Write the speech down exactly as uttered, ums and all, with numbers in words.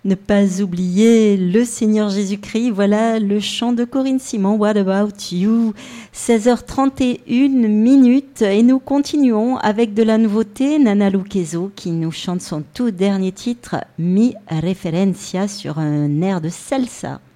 Ne pas oublier le Seigneur Jésus-Christ. Voilà le chant de Corinne Simon, What About You? seize heures trente et une minutes et nous continuons avec de la nouveauté. Nana Lucheso qui nous chante son tout dernier titre, Mi Referencia, sur un air de salsa.